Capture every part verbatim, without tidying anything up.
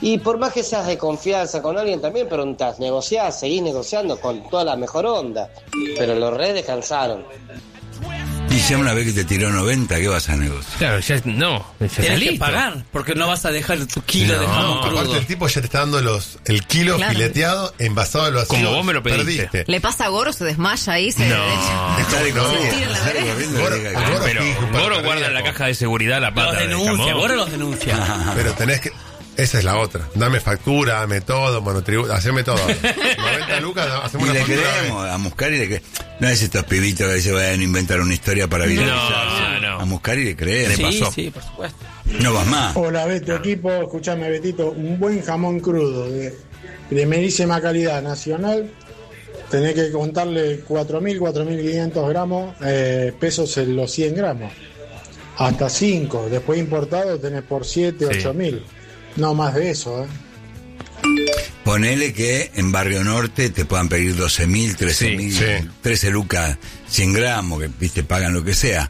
Y por más que seas de confianza con alguien también preguntás, negociás, seguís negociando con toda la mejor onda. Pero los re descansaron. Y ya una vez que te tiró noventa, ¿qué vas a negociar? Claro, ya no. Ya Tienes listo. que pagar, porque no vas a dejar tu kilo No, de jamón crudo. Aparte el tipo ya te está dando los el kilo Claro. fileteado, envasado al vacío. Como vos me lo pediste. Perdiste. Le pasa a Goro, se desmaya ahí, se No. Está de no. corriendo, Se tira en la está de vereda. corriendo, Goro- le diga, Goro- Pero fijo, para Goro perder, guarda en la po. caja de seguridad la pata Los del denuncia, jamón. ahora los denuncia. Pero tenés que... Esa es la otra. Dame factura, dame todo, monotributo, haceme todo. noventa lucas, hacemos Y una le factura. creemos a Muscari, le cre... no es estos pibitos que se vayan a inventar una historia para viralizarse. No, no. A Muscari le creemos. Sí, pasó. sí, por supuesto. No vas más. Hola, Beto, equipo. Escuchame, Betito. Un buen jamón crudo de primerísima calidad nacional. Tenés que contarle cuatro mil, cuatro mil quinientos gramos, eh, pesos en los cien gramos. Hasta cinco. Después importado tenés por siete, Sí. ocho mil. No más de eso, ¿eh? Ponele que en Barrio Norte te puedan pedir doce mil, trece mil, Sí, sí. trece lucas, cien gramos, que viste, pagan lo que sea.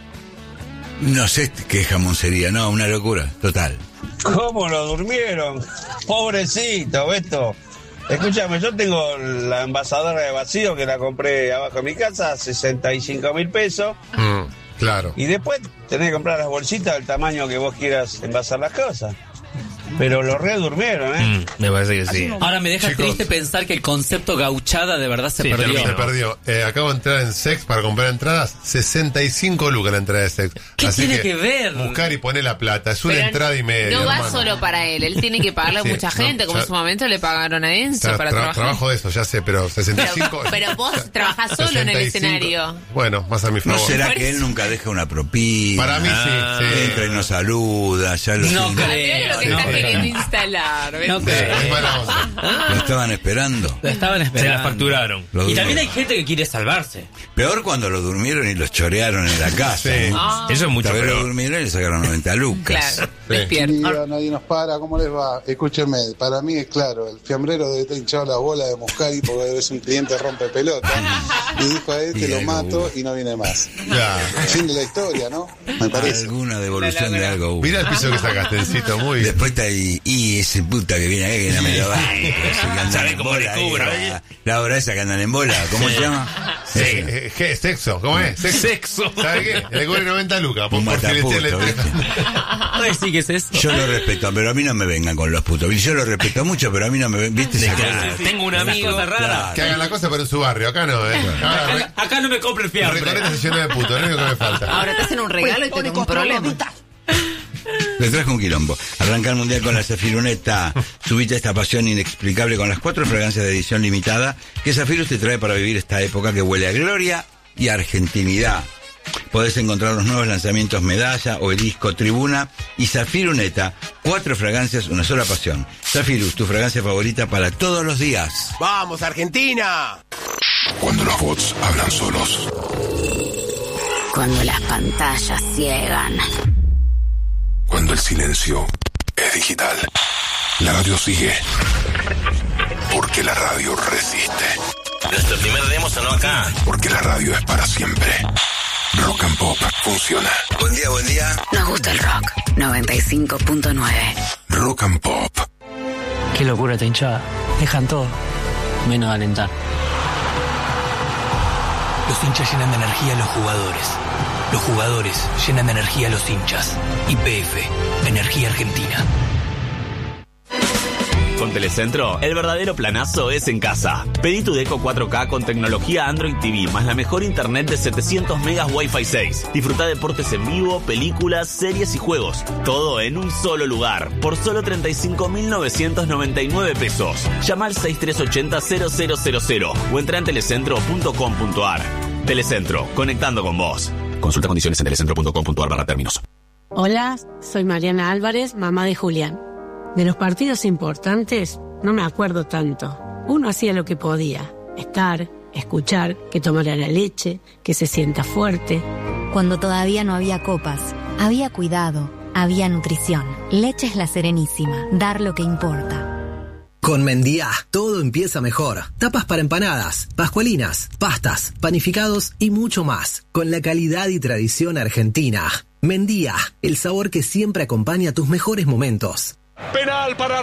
No sé qué jamón sería, no, una locura, total. ¿Cómo lo durmieron? Pobrecito, Beto. Escúchame, yo tengo la envasadora de vacío que la compré abajo de mi casa, sesenta y cinco mil pesos. Mm, claro. Y después tenés que comprar las bolsitas del tamaño que vos quieras envasar las cosas. Pero los re durmieron, ¿eh? Mm, me parece que sí. Ahora me deja Chicos. triste pensar que el concepto gauchada de verdad se Sí, perdió. terminó. Se perdió. Eh, acabo de entrar en Sex para comprar entradas. sesenta y cinco lucas la entrada de Sex. ¿Qué Así tiene que ver? Buscar y poner la plata. Es una Pero entrada y media. no va hermano. solo para él, él tiene que pagarle a Sí, mucha no, gente, como ya- en su momento le pagaron a Enzo Tra- para tra- trabajar. Trabajo de eso, ya sé, pero sesenta y cinco. Pero, pero vos trabajás solo en el sesenta y cinco. escenario. Bueno, más a mi ¿No favor. será Por que él eso. nunca deja una propina? Para mí Ah, sí. sí. Entra y nos saluda, ya lo No siento. creo. Mirá lo que no está creo. queriendo instalar. No ¿ves? creo. Es mala onda. Lo estaban esperando. Lo estaban Se esperando. la facturaron. Lo Y también hay durmieron. gente que quiere salvarse. Peor cuando lo durmieron y los chorearon en la casa. Sí. ¿no? Ah. Eso es mucho Esta vez lo peor. durmieron y le sacaron noventa lucas. Claro, Sí. despierto. Nadie nos para, ¿cómo les va? Escúchenme, para mí es claro, el fiambrero debe estar hinchado la bola de Muscari porque es un cliente rompe pelota. Y dijo a este Y lo algo mato hubo. y no viene más. Ya. Fin de la historia, ¿no? Me parece. Alguna devolución de algo hubo. Mira el piso que sacaste, Encito, muy bien. Después está ahí, y ese puta que viene acá que no me lo va. ¿Sabés cómo le cubro, ahí, eh? la, la hora esa que andan en bola, ¿cómo se llama? Sí, Esa. eh, ¿qué? Sexo, ¿cómo es? Sexo. ¿Sabes qué? Le cobre noventa lucas por, Un por mataputo, filetearle ¿viste? Ay, sí, ¿qué es eso? Yo lo respeto, pero a mí no me vengan con los putos. Yo lo respeto mucho, pero a mí no me ven. ¿Viste esa Claro, cosa? tengo un Esas amigo. cosas raras. Claro. Que hagan la cosa, pero en su barrio. Acá no, ¿eh? Ahora, re- Acá, acá no me compre el fiambre. Recoleta se llena de puto, lo único que me falta. Ahora te hacen un regalo y te da un problema. Le traje un quilombo. Arranca el mundial con la Zafiruneta. Subite a esta pasión inexplicable con las cuatro fragancias de edición limitada que Zafirus te trae para vivir esta época que huele a gloria y a argentinidad. Podés encontrar los nuevos lanzamientos Medalla, Obelisco, Tribuna y Zafiruneta. Cuatro fragancias, una sola pasión. Zafirus, tu fragancia favorita para todos los días. ¡Vamos, Argentina! Cuando los bots hablan solos. Cuando las pantallas ciegan. Cuando el silencio es digital. La radio sigue. Porque la radio resiste. Nuestro primer demo sonó acá. Porque la radio es para siempre. Rock and Pop funciona. Buen día, buen día. Nos gusta el rock. noventa y cinco punto nueve. Rock and Pop. Qué locura esta hinchada. Dejan todo, menos alentar. Los hinchas llenan de energía a los jugadores. Los jugadores llenan de energía a los hinchas. Y P F, Energía Argentina. Con Telecentro, el verdadero planazo es en casa. Pedí tu Deco cuatro K con tecnología Android T V más la mejor internet de setecientos megas Wi-Fi seis. Disfruta deportes en vivo, películas, series y juegos. Todo en un solo lugar. Por solo treinta y cinco mil novecientos noventa y nueve pesos. Llama al seis tres ocho cero cero cero cero cero o entra en telecentro punto com punto ar. Telecentro, conectando con vos. Consulta condiciones en telecentro punto com punto ar barra términos. Hola, soy Mariana Álvarez, mamá de Julián. De los partidos importantes no me acuerdo tanto. Uno hacía lo que podía. Estar, escuchar, que tomara la leche, que se sienta fuerte. Cuando todavía no había copas, había cuidado, había nutrición. Leche es La Serenísima. Dar lo que importa. Con Mendía, todo empieza mejor. Tapas para empanadas, pascualinas, pastas, panificados y mucho más. Con la calidad y tradición argentina. Mendía, el sabor que siempre acompaña tus mejores momentos. Penal para